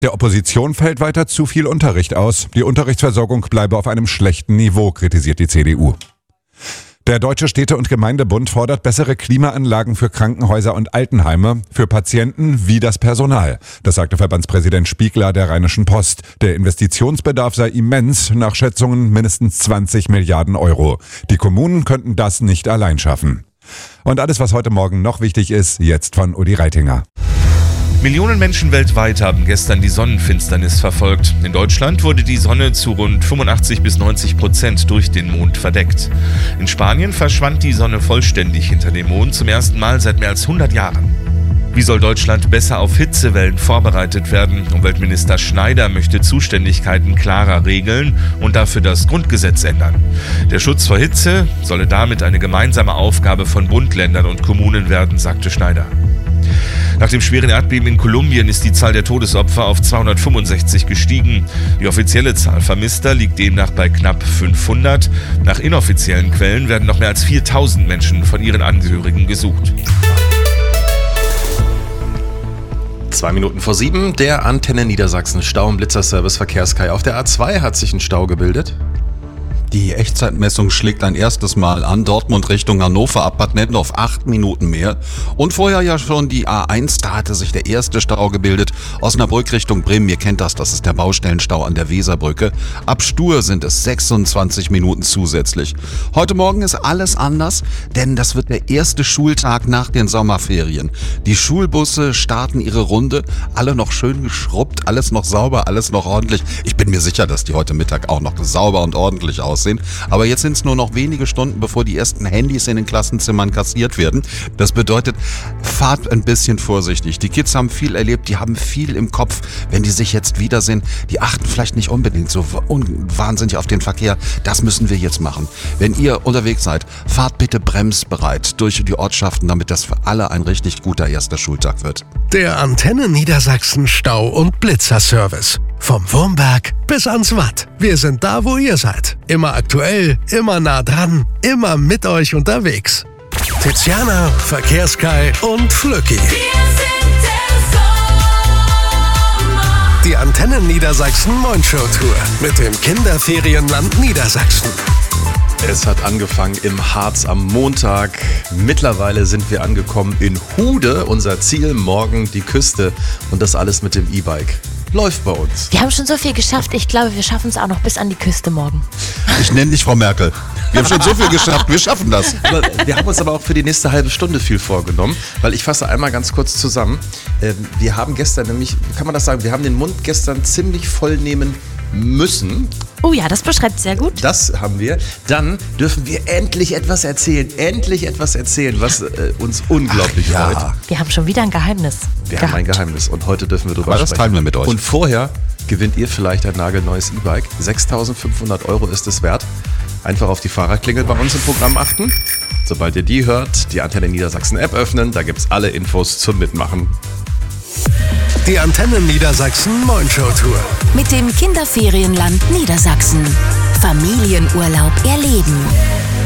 Der Opposition fällt weiter zu viel Unterricht aus. Die Unterrichtsversorgung bleibe auf einem schlechten Niveau, kritisiert die CDU. Der Deutsche Städte- und Gemeindebund fordert bessere Klimaanlagen für Krankenhäuser und Altenheime, für Patienten wie das Personal. Das sagte Verbandspräsident Spiegler der Rheinischen Post. Der Investitionsbedarf sei immens, nach Schätzungen mindestens 20 Milliarden Euro. Die Kommunen könnten das nicht allein schaffen. Und alles, was heute Morgen noch wichtig ist, jetzt von Udi Reitinger. Millionen Menschen weltweit haben gestern die Sonnenfinsternis verfolgt. In Deutschland wurde die Sonne zu rund 85-90% durch den Mond verdeckt. In Spanien verschwand die Sonne vollständig hinter dem Mond zum ersten Mal seit mehr als 100 Jahren. Wie soll Deutschland besser auf Hitzewellen vorbereitet werden? Umweltminister Schneider möchte Zuständigkeiten klarer regeln und dafür das Grundgesetz ändern. Der Schutz vor Hitze solle damit eine gemeinsame Aufgabe von Bund, Ländern und Kommunen werden, sagte Schneider. Nach dem schweren Erdbeben in Kolumbien ist die Zahl der Todesopfer auf 265 gestiegen. Die offizielle Zahl Vermisster liegt demnach bei knapp 500. Nach inoffiziellen Quellen werden noch mehr als 4000 Menschen von ihren Angehörigen gesucht. 7:02, der Antenne Niedersachsen Stau- und Blitzerservice Verkehrskai. Auf der A2 hat sich ein Stau gebildet. Die Echtzeitmessung schlägt ein erstes Mal an. Dortmund Richtung Hannover ab Bad Nennendorf 8 Minuten mehr. Und vorher ja schon die A1, da hatte sich der erste Stau gebildet. Osnabrück Richtung Bremen, ihr kennt das ist der Baustellenstau an der Weserbrücke. Ab Stur sind es 26 Minuten zusätzlich. Heute Morgen ist alles anders, denn das wird der erste Schultag nach den Sommerferien. Die Schulbusse starten ihre Runde, alle noch schön geschrubbt, alles noch sauber, alles noch ordentlich. Ich bin mir sicher, dass die heute Mittag auch noch sauber und ordentlich aussehen. Aber jetzt sind es nur noch wenige Stunden, bevor die ersten Handys in den Klassenzimmern kassiert werden. Das bedeutet, fahrt ein bisschen vorsichtig. Die Kids haben viel erlebt, die haben viel im Kopf. Wenn die sich jetzt wiedersehen, die achten vielleicht nicht unbedingt so wahnsinnig auf den Verkehr. Das müssen wir jetzt machen. Wenn ihr unterwegs seid, fahrt bitte bremsbereit durch die Ortschaften, damit das für alle ein richtig guter erster Schultag wird. Der Antenne Niedersachsen Stau- und Blitzerservice. Vom Wurmberg bis ans Watt. Wir sind da, wo ihr seid. Immer aktuell, immer nah dran, immer mit euch unterwegs. Tiziana, Verkehrskai und Flücki. Die Antenne Niedersachsen Moin-Show Tour mit dem Kinderferienland Niedersachsen. Es hat angefangen im Harz am Montag. Mittlerweile sind wir angekommen in Hude. Unser Ziel morgen die Küste und das alles mit dem E-Bike. Läuft bei uns. Wir haben schon so viel geschafft. Ich glaube, wir schaffen es auch noch bis an die Küste morgen. Ich nenne dich Frau Merkel. Wir haben schon so viel geschafft, wir schaffen das. Wir haben uns aber auch für die nächste halbe Stunde viel vorgenommen, weil ich fasse einmal ganz kurz zusammen. Wir haben gestern nämlich, kann man das sagen, wir haben den Mund gestern ziemlich voll nehmen müssen. Oh ja, das beschreibt sehr gut. Das haben wir. Dann dürfen wir endlich etwas erzählen, was uns unglaublich freut. Wir haben schon wieder ein Geheimnis. Wir haben ein Geheimnis und heute dürfen wir drüber Aber sprechen. das teilen wir mit euch. Und vorher gewinnt ihr vielleicht ein nagelneues E-Bike. 6.500 € ist es wert. Einfach auf die Fahrradklingel bei uns im Programm achten. Sobald ihr die hört, die Antenne Niedersachsen App öffnen, da gibt's alle Infos zum Mitmachen. Die Antenne Niedersachsen Moin-Show Tour. Mit dem Kinderferienland Niedersachsen. Familienurlaub erleben.